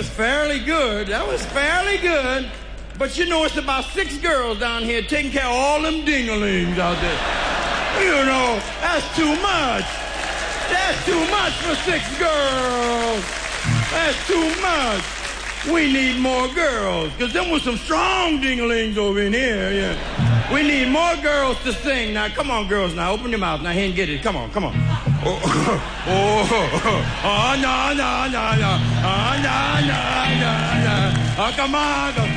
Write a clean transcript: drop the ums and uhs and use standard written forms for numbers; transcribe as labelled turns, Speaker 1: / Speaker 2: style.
Speaker 1: was fairly good. That was fairly good. But you know, it's about 6 girls down here taking care of all them dinglings out there. You know, that's too much. That's too much for 6 girls. That's too much. We need more girls, because them was some strong dinglings over in here, yeah. We need more girls to sing. Now, come on, girls, now, open your mouth. Now, here and get it. Come on, come on. Oh, no, no, no, no. Oh, no, no, no, no, no. Oh, come on.